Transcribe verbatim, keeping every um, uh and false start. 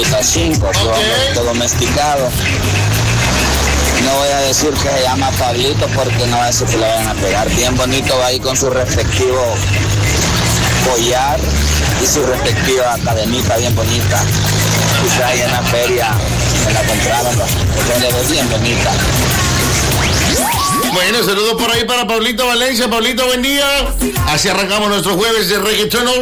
cinco, okay. Domesticado. No voy a decir que se llama Pablito porque no va a decir que le vayan a pegar. Bien bonito, va ahí con su respectivo collar y su respectiva cadenita bien bonita. Quizá ahí en la feria me la compraron, porque le ve bien bonita. Bueno, saludos por ahí para Pablito Valencia. Pablito, buen día. Así arrancamos nuestro jueves de reggaetón.